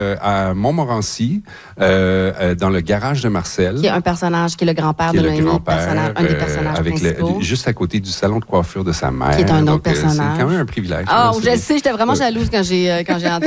à Montmorency, dans le garage de Marcel. Qui est un personnage, qui est le grand-père de Noémie, un des personnages principaux. Juste à côté du salon de coiffure de sa mère. Qui est un autre personnage. C'est quand même un privilège. Je sais, j'étais vraiment jalouse quand j'ai